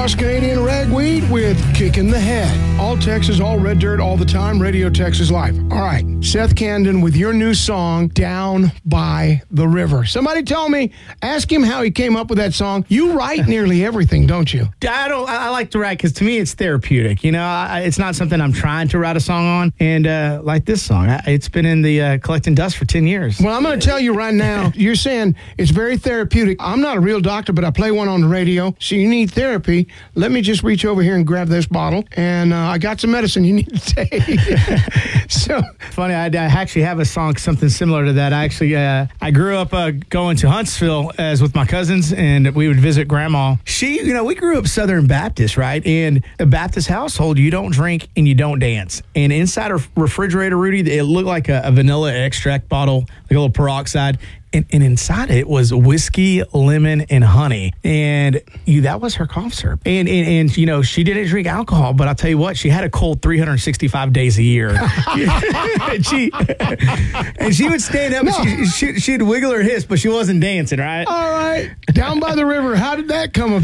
Canadian ragweed with Kicking the Head. All Texas, all red dirt, all the time. Radio Texas Live. All right, Seth Camden with your new song, Down by the River. Somebody tell me, ask him how he came up with that song. You write nearly everything, don't you? I like to write because to me it's therapeutic. You know, it's not something I'm trying to write a song on. And like this song, it's been in the collecting dust for 10 years. Well, I'm going to tell you right now, you're saying it's very therapeutic. I'm not a real doctor, but I play one on the radio. So you need therapy. Let me just reach over here and grab this bottle. And I got some medicine you need to take. So funny, I actually have a song, something similar to that. I grew up going to Huntsville as with my cousins, and we would visit grandma. We grew up Southern Baptist, right? And a Baptist household, you don't drink and you don't dance. And inside a refrigerator, Rudy, it looked like a vanilla extract bottle, like a little peroxide. And inside it was whiskey, lemon, and honey. And that was her cough syrup. And she didn't drink alcohol, but I'll tell you what, she had a cold 365 days a year. and she would stand up and she'd wiggle her hips, but she wasn't dancing, right? All right. Down by the river, how did that come about?